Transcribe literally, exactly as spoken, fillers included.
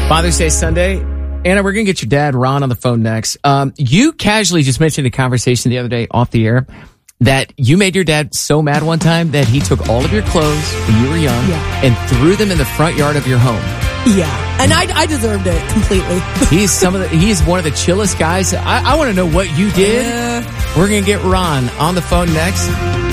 Father's Day Sunday. Anna, we're going to get your dad, Ron, on the phone next. Um, you casually just mentioned a conversation the other day off the air that you made your dad so mad one time that he took all of your clothes when you were young Yeah. and threw them in the front yard of your home. Yeah. And I, I deserved it completely. He's some of the, he's one of the chillest guys. I, I want to know what you did. Uh, We're going to get Ron on the phone next.